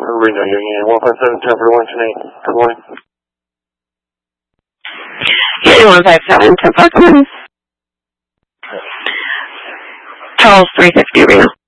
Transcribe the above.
Reno Union 157 10 for lunch and 8. Good morning. Union 157 10 for lunch. Charles 350 Reno.